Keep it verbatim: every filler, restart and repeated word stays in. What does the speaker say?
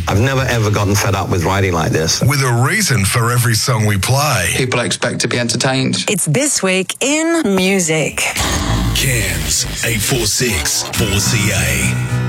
I've never ever gotten fed up with writing like this. With a reason for every song we play. People expect to be entertained. It's This Week in Music. Cairns, eight four six four C A.